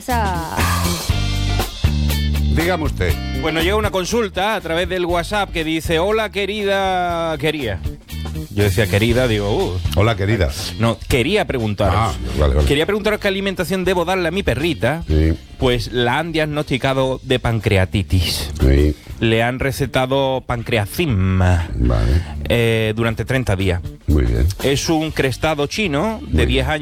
WhatsApp. Dígame usted. Bueno, llega una consulta a través del WhatsApp que dice: hola, querida. Yo decía querida, digo, Hola, querida. No, quería preguntaros. Vale. Quería preguntaros qué alimentación debo darle a mi perrita. Sí. Pues la han diagnosticado de pancreatitis. Sí. Le han recetado pancreazim Vale. durante 30 días. Muy bien. Es un crestado chino de 10 años.